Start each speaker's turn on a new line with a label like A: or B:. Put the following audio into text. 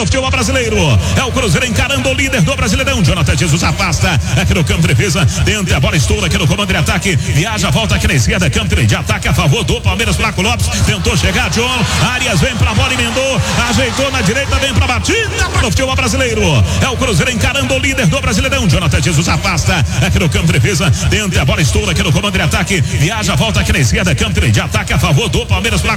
A: no futebol brasileiro. É o Cruzeiro encarando o líder do Brasileirão. Jonathan Jesus afasta aqui no campo de defesa. Dentro a bola estoura aqui no comando de ataque. Viaja, volta aqui na esquerda. Campo de ataque a favor do Palmeiras. Flaco Lopes tentou chegar. John Arias vem pra bola, emendou. Ajeitou na direita, vem pra batida no futebol brasileiro. É o Cruzeiro encarando o líder do Brasileirão. Jonathan Jesus afasta aqui no campo de defesa. Dentro a bola estoura aqui no comando de ataque. Viaja, volta aqui na esquerda. Campo de ataque a favor do Palmeiras.